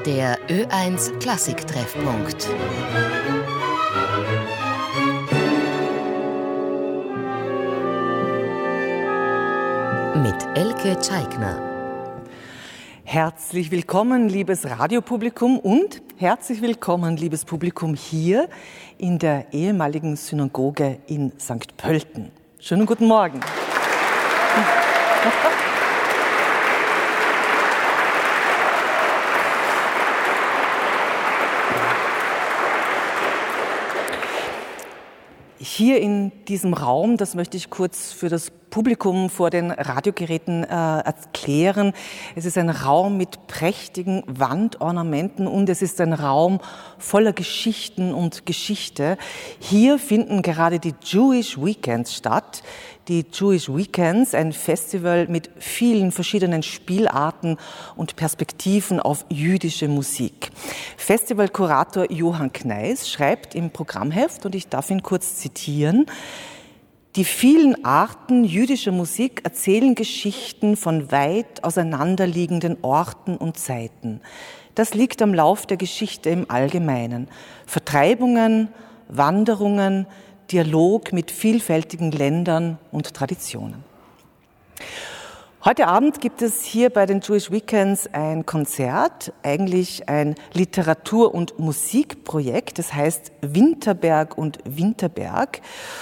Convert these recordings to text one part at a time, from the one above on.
Der Ö1 Klassik-Treffpunkt. Mit Elke Tscheigner. Herzlich willkommen, liebes Radiopublikum, und herzlich willkommen, liebes Publikum, hier in der ehemaligen Synagoge in St. Pölten. Schönen guten Morgen. Hier in diesem Raum, das möchte ich kurz für das Publikum vor den Radiogeräten erklären. Es ist ein Raum mit prächtigen Wandornamenten und es ist ein Raum voller Geschichten und Geschichte. Hier finden gerade die Jewish Weekends statt. Die Jewish Weekends, ein Festival mit vielen verschiedenen Spielarten und Perspektiven auf jüdische Musik. Festivalkurator Johann Kneis schreibt im Programmheft, und ich darf ihn kurz zitieren: Die vielen Arten jüdischer Musik erzählen Geschichten von weit auseinanderliegenden Orten und Zeiten. Das liegt am Lauf der Geschichte im Allgemeinen. Vertreibungen, Wanderungen, Dialog mit vielfältigen Ländern und Traditionen. Heute Abend gibt es hier bei den Jewish Weekends ein Konzert, eigentlich ein Literatur- und Musikprojekt. Das heißt Winterberg und Winterberg.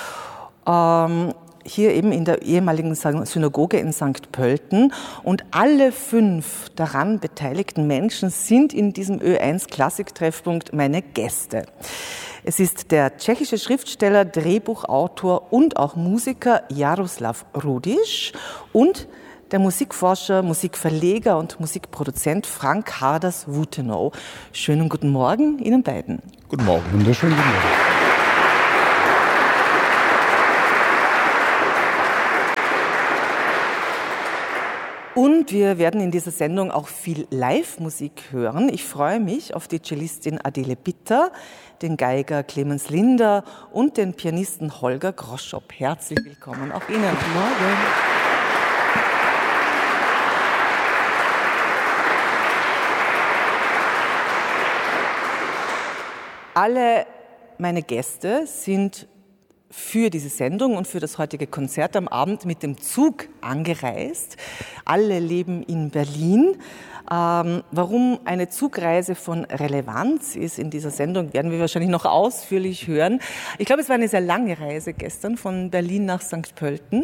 Hier eben in der ehemaligen Synagoge in St. Pölten. Und alle 5 daran beteiligten Menschen sind in diesem Ö1 Klassik-Treffpunkt meine Gäste. Es ist der tschechische Schriftsteller, Drehbuchautor und auch Musiker Jaroslav Rudiš und der Musikforscher, Musikverleger und Musikproduzent Frank Harders-Wutenow. Schönen guten Morgen Ihnen beiden. Guten Morgen. Wunderschönen guten Morgen. Und wir werden in dieser Sendung auch viel Live-Musik hören. Ich freue mich auf die Cellistin Adele Bitter, den Geiger Clemens Linder und den Pianisten Holger Groschopp. Herzlich willkommen auch Ihnen. Guten Morgen. Alle meine Gäste sind für diese Sendung und für das heutige Konzert am Abend mit dem Zug angereist. Alle leben in Berlin. Warum eine Zugreise von Relevanz ist in dieser Sendung, werden wir wahrscheinlich noch ausführlich hören. Ich glaube, es war eine sehr lange Reise gestern von Berlin nach St. Pölten.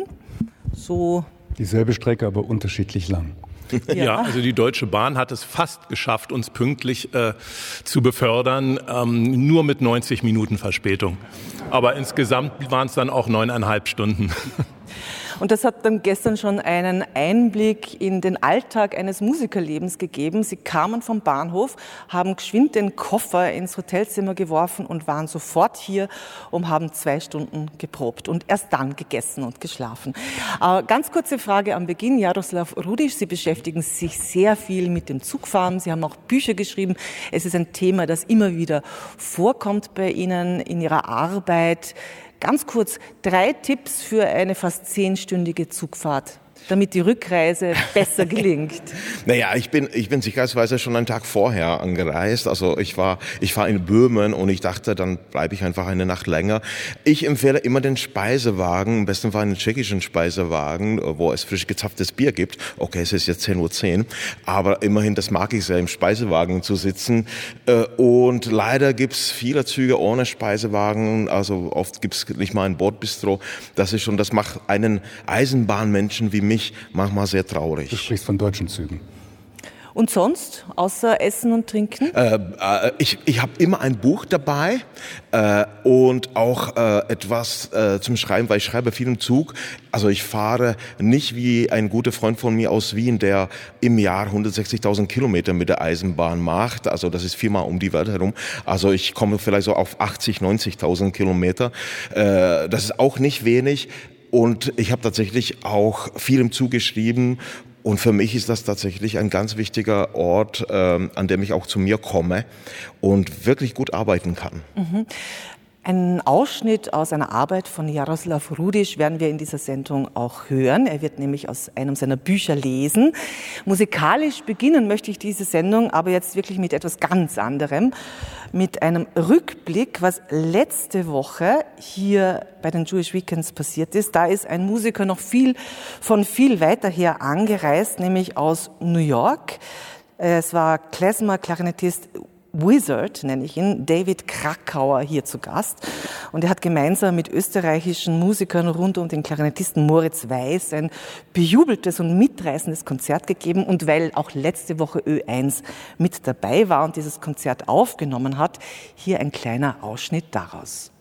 So dieselbe Strecke, aber unterschiedlich lang. Ja, also die Deutsche Bahn hat es fast geschafft, uns pünktlich zu befördern, nur mit 90 Minuten Verspätung. Aber insgesamt waren es dann auch 9,5 Stunden. Und das hat dann gestern schon einen Einblick in den Alltag eines Musikerlebens gegeben. Sie kamen vom Bahnhof, haben geschwind den Koffer ins Hotelzimmer geworfen und waren sofort hier und haben 2 Stunden geprobt und erst dann gegessen und geschlafen. Ganz kurze Frage am Beginn. Jaroslav Rudiš, Sie beschäftigen sich sehr viel mit dem Zugfahren. Sie haben auch Bücher geschrieben. Es ist ein Thema, das immer wieder vorkommt bei Ihnen in Ihrer Arbeit. Ganz kurz, 3 Tipps für eine fast 10-stündige Zugfahrt, damit die Rückreise besser gelingt. Naja, ich bin sicherheitsweise schon einen Tag vorher angereist. Also ich war in Böhmen und ich dachte, dann bleibe ich einfach eine Nacht länger. Ich empfehle immer den Speisewagen, am besten Fall einen tschechischen Speisewagen, wo es frisch gezapftes Bier gibt. Okay, es ist jetzt 10:10 Uhr, aber immerhin, das mag ich sehr, im Speisewagen zu sitzen. Und leider gibt's viele Züge ohne Speisewagen. Also oft gibt's nicht mal ein Bordbistro. Das macht einen Eisenbahnmenschen wie mich manchmal sehr traurig. Du sprichst von deutschen Zügen. Und sonst, außer Essen und Trinken? Ich habe immer ein Buch dabei und auch etwas zum Schreiben, weil ich schreibe viel im Zug. Also ich fahre nicht wie ein guter Freund von mir aus Wien, der im Jahr 160.000 Kilometer mit der Eisenbahn macht. Also das ist 4-mal um die Welt herum. Also ich komme vielleicht so auf 80.000, 90.000 Kilometer. Das ist auch nicht wenig. Und ich habe tatsächlich auch viel im Zug geschrieben. Und für mich ist das tatsächlich ein ganz wichtiger Ort, an dem ich auch zu mir komme und wirklich gut arbeiten kann. Mhm. Einen Ausschnitt aus einer Arbeit von Jaroslav Rudiš werden wir in dieser Sendung auch hören. Er wird nämlich aus einem seiner Bücher lesen. Musikalisch beginnen möchte ich diese Sendung aber jetzt wirklich mit etwas ganz anderem. Mit einem Rückblick, was letzte Woche hier bei den Jewish Weekends passiert ist. Da ist ein Musiker noch viel weiter her angereist, nämlich aus New York. Es war Klezmer-Klarinettist Wizard, nenne ich ihn, David Krakauer hier zu Gast. Und er hat gemeinsam mit österreichischen Musikern rund um den Klarinettisten Moritz Weiß ein bejubeltes und mitreißendes Konzert gegeben. Und weil auch letzte Woche Ö1 mit dabei war und dieses Konzert aufgenommen hat, hier ein kleiner Ausschnitt daraus.